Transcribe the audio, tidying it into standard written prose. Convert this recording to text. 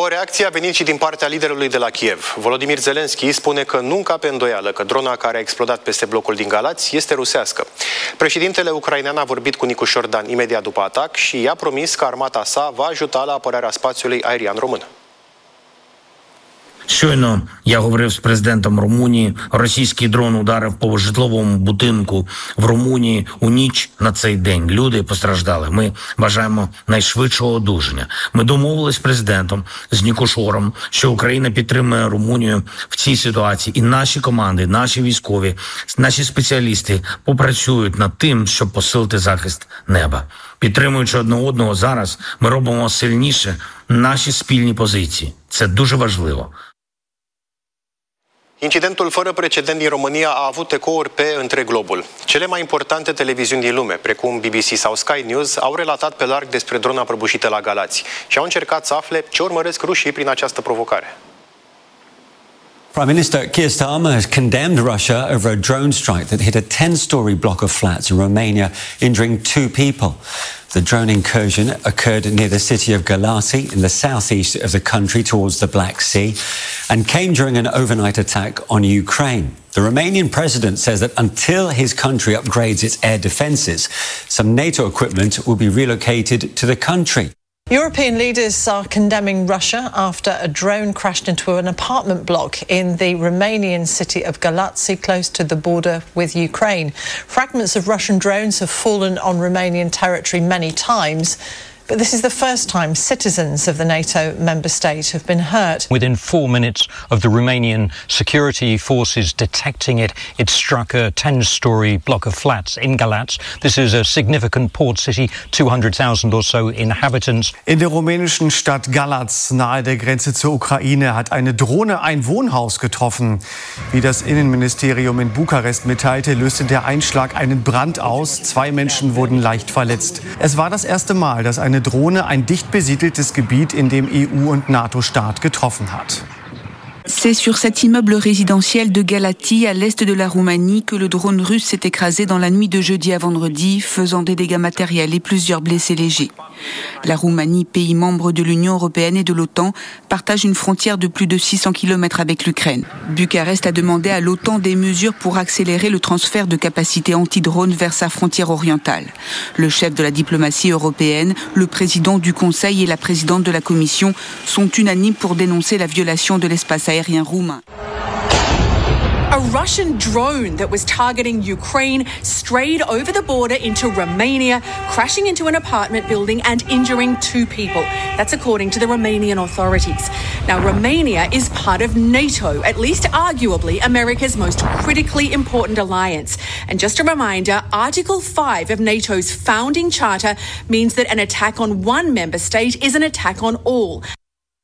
O reacție a venit și din partea liderului de la Kiev. Volodymyr Zelensky spune că nu încape îndoială că drona care a explodat peste blocul din Galați este rusească. Președintele ucrainean a vorbit cu Nicu Șordan imediat după atac și i-a promis că armata sa va ajuta la apărarea spațiului aerian român. Щойно я говорив з президентом Румунії. Російський дрон ударив по житловому будинку в Румунії у ніч на цей день. Люди постраждали. Ми бажаємо найшвидшого одужання. Ми домовились з президентом, з Нікушором, що Україна підтримує Румунію в цій ситуації. І наші команди, наші військові, наші спеціалісти попрацюють над тим, щоб посилити захист неба. Підтримуючи одне одного зараз, ми робимо сильніше наші спільні позиції. Це дуже важливо. Incidentul fără precedent din România a avut ecouri pe întreg globul. Cele mai importante televiziuni din lume, precum BBC sau Sky News, au relatat pe larg despre drona prăbușită la Galați și au încercat să afle ce urmăresc rușii prin această provocare. Prime Minister Keir Starmer has condemned Russia over a drone strike that hit a 10-story block of flats in Romania, injuring 2 people. The drone incursion occurred near the city of Galați in the southeast of the country towards the Black Sea and came during an overnight attack on Ukraine. The Romanian president says that until his country upgrades its air defences, some NATO equipment will be relocated to the country. European leaders are condemning Russia after a drone crashed into an apartment block in the Romanian city of Galați, close to the border with Ukraine. Fragments of Russian drones have fallen on Romanian territory many times, but this is the first time citizens of the NATO member state have been hurt. Within 4 minutes of the Romanian security forces detecting it, it struck a 10-story block of flats in Galați. This is a significant port city, 200,000 or so inhabitants. In der rumänischen Stadt Galați, nahe der Grenze zur Ukraine, hat eine Drohne ein Wohnhaus getroffen. Wie das Innenministerium in Bukarest mitteilte, löste der Einschlag einen Brand aus. 2 Menschen wurden leicht verletzt. Es war das erste Mal, dass eine Drohne ein dicht besiedeltes Gebiet in dem EU- und NATO-Staat getroffen hat. C'est sur cet immeuble résidentiel de Galați, à l'est de la Roumanie, que le drone russe s'est écrasé dans la nuit de jeudi à vendredi, faisant des dégâts matériels et plusieurs blessés légers. La Roumanie, pays membre de l'Union européenne et de l'OTAN, partage une frontière de plus de 600 km avec l'Ukraine. Bucarest a demandé à l'OTAN des mesures pour accélérer le transfert de capacités anti-drone vers sa frontière orientale. Le chef de la diplomatie européenne, le président du Conseil et la présidente de la Commission sont unanimes pour dénoncer la violation de l'espace aérien roumain. A Russian drone that was targeting Ukraine strayed over the border into Romania, crashing into an apartment building and injuring 2 people. That's according to the Romanian authorities. Now, Romania is part of NATO, at least arguably America's most critically important alliance. And just a reminder, Article 5 of NATO's founding charter means that an attack on one member state is an attack on all.